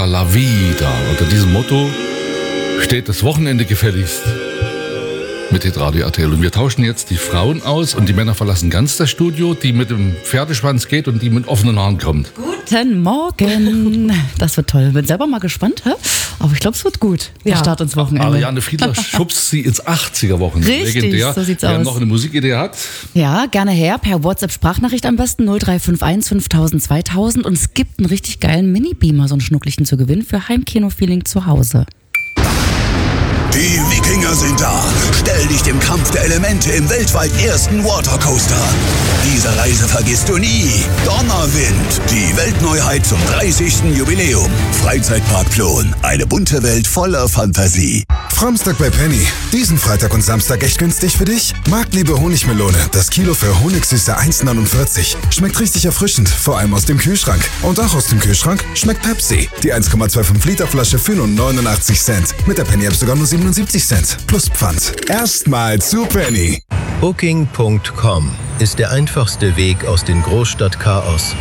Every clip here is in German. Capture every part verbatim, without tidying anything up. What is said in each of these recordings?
La Vida. Unter diesem Motto steht das Wochenende gefälligst mit Hitradio R T L. Und wir tauschen jetzt die Frauen aus und die Männer verlassen ganz das Studio, die mit dem Pferdeschwanz geht und die mit offenen Haaren kommt. Guten Morgen. Das wird toll. Bin selber mal gespannt, hä? Aber ich glaube, es wird gut. Der Ja. Start ins Wochenende. Ariane Friedler schubst sie ins achtziger-Wochenende. Richtig, Legendär. so sieht's Wer aus. noch eine Musikidee hat, Ja, gerne her. Per WhatsApp-Sprachnachricht am besten null drei fünf eins fünftausend zweitausend. Und es gibt einen richtig geilen Mini-Beamer, so einen schnucklichen zu gewinnen für Heimkino-Feeling zu Hause. Die Wikinger sind da. Stell dich dem Kampf der Elemente im weltweit ersten Watercoaster. Diese Reise vergisst du nie. Donnerwind, die Weltneuheit zum dreißigsten Jubiläum. Freizeitpark Plon, eine bunte Welt voller Fantasie. Framstag bei Penny. Diesen Freitag und Samstag echt günstig für dich? Marktliebe Honigmelone. Das Kilo für Honigsüße eins neunundvierzig. Schmeckt richtig erfrischend, vor allem aus dem Kühlschrank. Und auch aus dem Kühlschrank schmeckt Pepsi. Die eins Komma fünfundzwanzig Liter Flasche für nur neunundachtzig Cent. Mit der Penny App sogar nur siebenundsiebzig Cent. Plus Pfand. Erstmal zu Penny. Booking Punkt com ist der einfachste Weg aus dem Großstadtchaos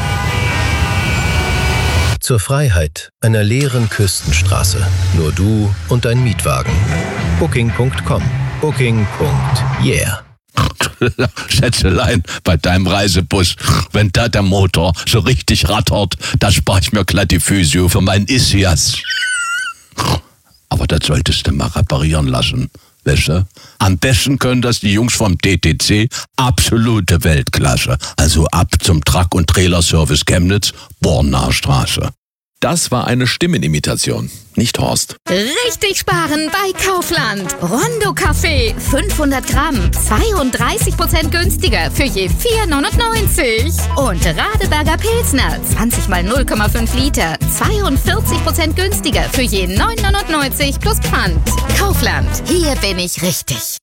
zur Freiheit einer leeren Küstenstraße. Nur du und dein Mietwagen. Booking Punkt com. Booking. Yeah. Schätzelein, bei deinem Reisebus, wenn da der Motor so richtig rattert, da spare ich mir glatt die Physio für meinen Isias. Aber das solltest du mal reparieren lassen, weißt du? Am besten können das die Jungs vom D T C, absolute Weltklasse. Also ab zum Truck- und Trailerservice Chemnitz, Bornaer Straße. Das war eine Stimmenimitation, nicht Horst. Richtig sparen bei Kaufland. Rondo Kaffee, fünfhundert Gramm, zweiunddreißig Prozent günstiger für je vier neunundneunzig. Und Radeberger Pilsner, zwanzig mal null Komma fünf Liter, zweiundvierzig Prozent günstiger für je neun neunundneunzig plus Pfand. Kaufland, hier bin ich richtig.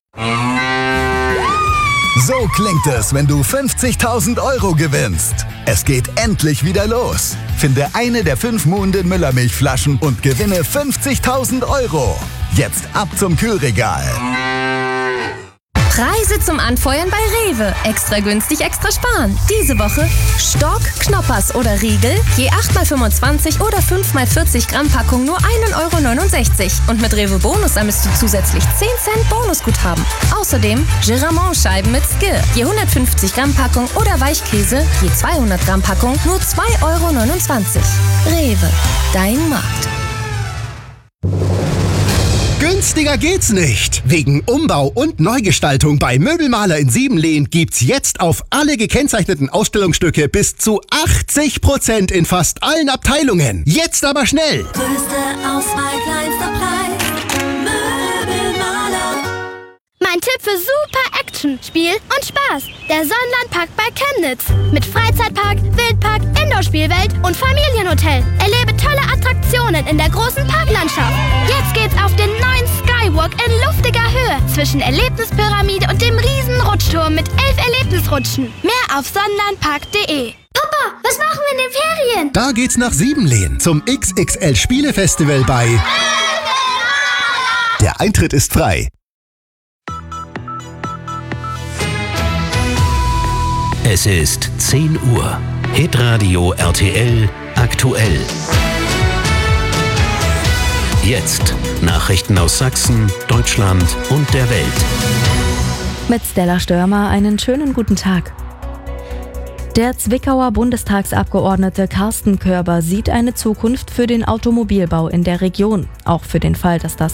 So klingt es, wenn du fünfzigtausend Euro gewinnst. Es geht endlich wieder los. Finde eine der fünf Muhnden Müllermilchflaschen und gewinne fünfzigtausend Euro. Jetzt ab zum Kühlregal. Preise zum Anfeuern bei Rewe. Extra günstig, extra sparen. Diese Woche Stock, Knoppers oder Riegel, je acht mal fünfundzwanzig oder fünf mal vierzig Gramm Packung nur ein Euro neunundsechzig. Und mit Rewe Bonus sammelst du zusätzlich zehn Cent Bonusguthaben. Außerdem Geramont-Scheiben mit Skir, je hundertfünfzig Gramm Packung oder Weichkäse, je zweihundert Gramm Packung nur zwei Euro neunundzwanzig. Rewe, dein Markt. Günstiger geht's nicht. Wegen Umbau und Neugestaltung bei Möbelmaler in Siebenlehn gibt's jetzt auf alle gekennzeichneten Ausstellungsstücke bis zu achtzig Prozent in fast allen Abteilungen. Jetzt aber schnell! Größte Auswahl, kleinster Preis. Möbelmaler. Mein Tipp für super Action, Spiel und Spaß. Der Sonnenlandpark bei Chemnitz. Mit Freizeitpark, Wildpark, Indoor-Spielwelt und Familienhotel. Erlebe tolle Attraktionen in der großen Parklandschaft. Jetzt geht's auf den neuen Skywalk in luftiger Höhe zwischen Erlebnispyramide und dem riesen Rutschturm mit elf Erlebnisrutschen. Mehr auf sonnenlandpark punkt de. Papa, was machen wir in den Ferien? Da geht's nach Siebenlehn zum X X L Spielefestival bei... Der Eintritt ist frei. Es ist zehn Uhr. Hitradio R T L aktuell. Jetzt Nachrichten aus Sachsen, Deutschland und der Welt. Mit Stella Störmer einen schönen guten Tag. Der Zwickauer Bundestagsabgeordnete Carsten Körber sieht eine Zukunft für den Automobilbau in der Region. Auch für den Fall, dass das